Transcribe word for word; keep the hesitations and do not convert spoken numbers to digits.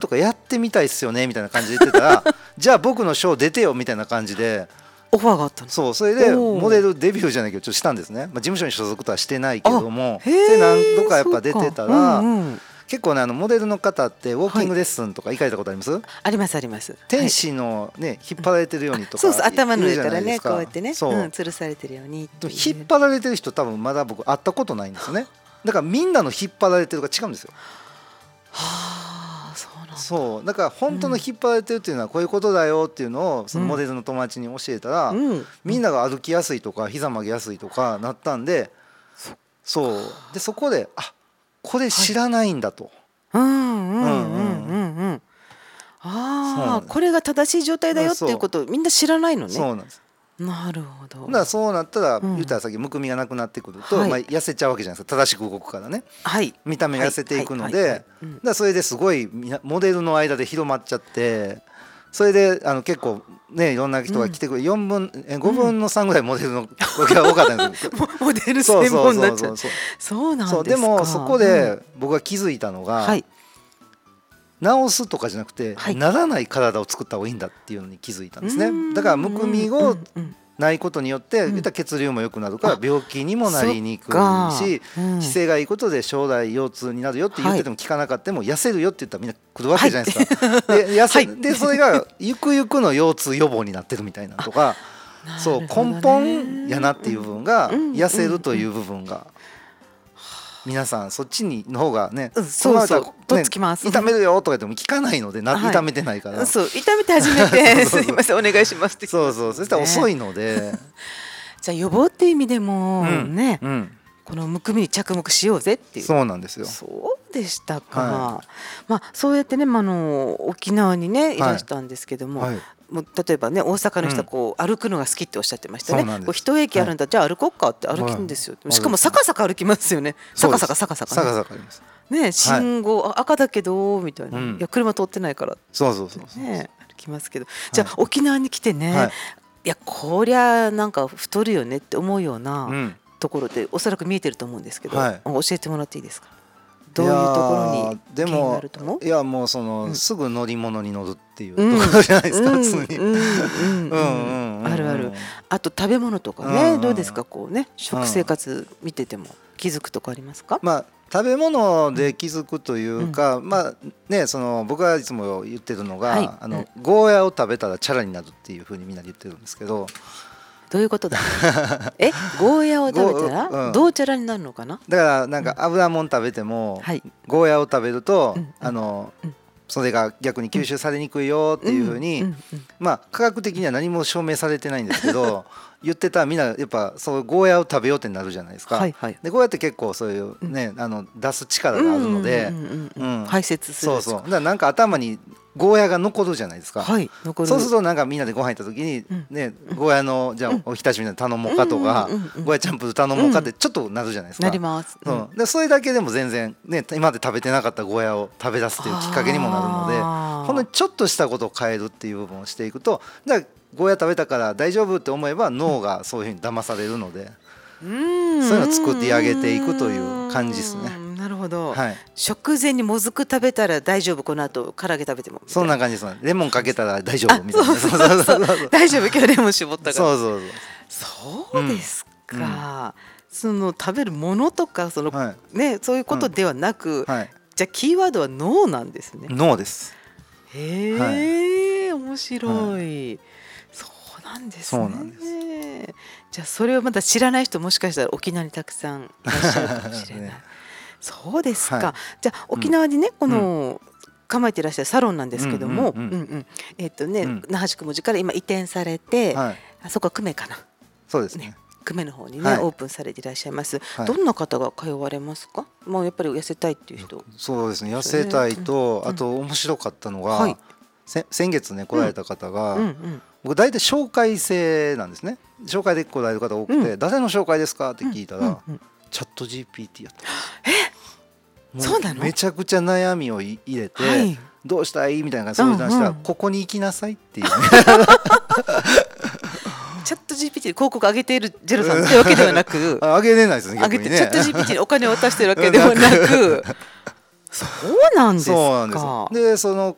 かやってみたいっすよねみたいな感じで言ってたらじゃあ僕のショー出てよみたいな感じでオファーがあったの。 そうそれでモデルデビューじゃないけどちょっとしたんですね、まあ、事務所に所属とはしてないけどもで何度かやっぱ出てたら、うんうん、結構ねあのモデルの方ってウォーキングレッスンとか行かれたことあります？はい、 ありますあります。 天使のね、はい、引っ張られてるようにとかそうそう頭の上からねこうやってね、そう、うん、吊るされてるように引っ張られてる人多分まだ僕会ったことないんですよね。だからみんなの引っ張られてるが違うんですよ。 はあ、そうなんだ。 そうだから本当の引っ張られてるっていうのはこういうことだよっていうのをそのモデルの友達に教えたら、うん、みんなが歩きやすいとか膝曲げやすいとかなったんで、そうでそこであこれ知らないんだと、 はい、うんうんうんうんうん、ああこれが正しい状態だよっていうことをみんな知らないのね。 そうなんです。 なるほど。 だからそうなったら、うん、言ったらさっきむくみがなくなってくると、はい、まあ、痩せちゃうわけじゃないですか。正しく動くからね、はい、見た目が痩せていくので、だからそれですごいモデルの間で広まっちゃってそれであの結構ねいろんな人が来てくれ、うん、よんぶんえごぶんのさんぐらいモデルの時が多かったんですよ、うん、 モデル専門になっちゃう。そうなんですか。 でもそこで僕が気づいたのが、はい、治すとかじゃなくて、はい、ならない体を作った方がいいんだっていうのに気づいたんですね。だからむくみをないことによって、うん、血流も良くなるから病気にもなりにくいし、うん、姿勢がいいことで将来腰痛になるよって言ってても聞かなかったも痩せるよって言ったらみんな来るわけじゃないですか、はい、で, 痩せでそれがゆくゆくの腰痛予防になってるみたいなとかそう根本やなっていう部分が痩せるという部分が皆さんそっちにの方がね、 うん、そうそう、ね、とっつきます。 痛めるよとか言っても聞かないのでな、はい、痛めてないから、 そう痛めて初めてすいませんお願いしますって、ね、 そうそうそしたら遅いのでじゃあ予防っていう意味でも、うん、ね、うん、このむくみに着目しようぜっていう。 そうなんですよ。 そうでしたか、 はい、 まあそうやってね、まあ、あの沖縄にねいらしたんですけども、はいはい、もう例えばね大阪の人はこう、うん、歩くのが好きっておっしゃってましたね。こう一駅あるんだ、はい、じゃあ歩こうかって歩くんですよ、はい、しかも坂坂歩きますよね。坂坂坂坂坂坂ありますね、信号、はい、赤だけどみたいな、うん、いや車通ってないからそうそうそうそう、 ね、歩きますけど、じゃあ沖縄に来てね、はい、いやこりゃなんか太るよねって思うような、うん、ところでおそらく見えてると思うんですけど、はい、教えてもらっていいですか。どういうところに原因があると思う？ いやもうその、うん、すぐ乗り物に乗るっていうところじゃないですか、うん、普通に。 あるある。あと食べ物とかね、うんうん、どうですかこうね食生活見てても気づくとかありますか？ まあ食べ物で気づくというか、うん、まあねその僕はいつも言ってるのが、はい、あのゴーヤを食べたらチャラになるっていうふうにみんなで言ってるんですけど。 どういうことだえゴーヤを食べたら、うん、どうチャラになるのかな。 だからなんか油もん食べても、うん、ゴーヤを食べると、うん、あの、うん、それが逆に吸収されにくいよっていうふうに、うんうんうん、まあ科学的には何も証明されてないんですけど言ってたらみんなやっぱそうゴーヤを食べようってなるじゃないですか、はいはい、でゴーヤって結構そういうね、うん、あの出す力があるので排泄する。 そうそうだからなんか頭にゴーヤが残るじゃないですか、 はい、残る。 そうするとなんかみんなでご飯行った時に、うんね、ゴーヤのじゃあおひたしみたいな頼もうかとか、うんうんうんうん、ゴーヤチャンプル頼もうかってちょっとなるじゃないですか、 なります、 うん、でそれだけでも全然、ね、今まで食べてなかったゴーヤを食べ出すっていうきっかけにもなるのでほんのちょっとしたことを変えるっていう部分をしていくとだからゴーヤ食べたから大丈夫って思えば脳がそういうふうに騙されるので、うん、そういうのを作ってあげていくという感じですね。 なるほど、はい、食前にもずく食べたら大丈夫この後唐揚げ食べてもそんな感じです。レモンかけたら大丈夫みたいな大丈夫今日レモン絞ったからそうそうそうそうですか、うん、その食べるものとかその、はいね、そういうことではなく、うんはい、じゃあキーワードは脳なんですね。 脳です。 へえ、はい、面白い、はい、そうなんですね。そうなんです。じゃあそれをまだ知らない人もしかしたら沖縄にたくさんいらっしゃるかもしれない、ね、そうですか、はい、じゃあ沖縄にね、うん、この構えていらっしゃるサロンなんですけどもえっとね、うん、那覇市雲寺から今移転されて、はい、あそこは久米かな。 そうですね、 久米の方にね、はい、オープンされていらっしゃいます、はい、どんな方が通われますか？もうやっぱり痩せたいっていう人。 そうですね、痩せたいと、うん、あと面白かったのが、はい、先月ね来られた方が、うんうんうん、僕大体紹介制なんですね。紹介で来られる方多くて、うん、誰の紹介ですかって聞いたら、うんうんうん、チャット ジーピーティー やったんです。 えそうなの？ めちゃくちゃ悩みを入れて、はい、どうしたいみたいな相談したら、うんうん、ここに行きなさいっていう、ね、 チャット ジーピーティー で広告上げているジェロさんってわけではなく上げれないですね逆にね。 上げてチャット ジーピーティー にお金を渡してるわけではなくそうなんですか。 そうなんです。でその